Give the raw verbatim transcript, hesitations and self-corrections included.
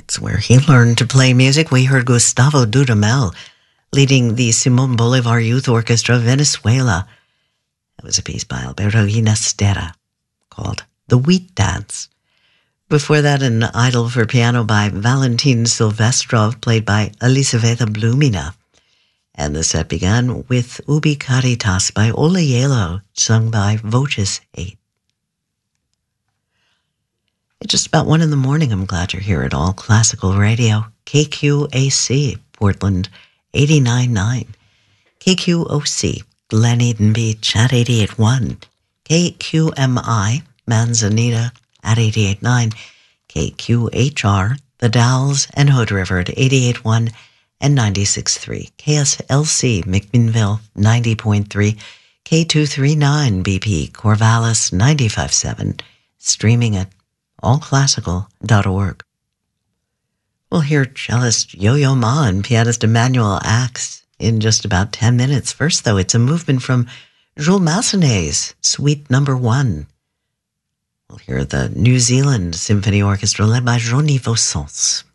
It's where he learned to play music. We heard Gustavo Dudamel leading the Simón Bolívar Youth Orchestra of Venezuela. That was a piece by Alberto Ginastera called The Wheat Dance. Before that, an idol for piano by Valentin Silvestrov, played by Elisaveta Blumina. And the set began with Ubi Caritas by Ola Yelo, sung by Voces eight. It's just about one in the morning. I'm glad you're here at All Classical Radio. K Q A C, Portland, eighty-nine point nine. K Q O C, Glen Eden Beach at eighty-eight point one. K Q M I, Manzanita at eighty-eight point nine. K Q H R, The Dalles and Hood River at eighty-eight point one and ninety-six point three. K S L C, McMinnville, ninety point three. K two thirty-nine B P, Corvallis, ninety-five point seven. Streaming at all classical dot org. We'll hear cellist Yo-Yo Ma and pianist Emmanuel Axe in just about ten minutes. First, though, it's a movement from Jules Massenet's Suite Number One. We'll hear the New Zealand Symphony Orchestra led by Johnny Vaussens.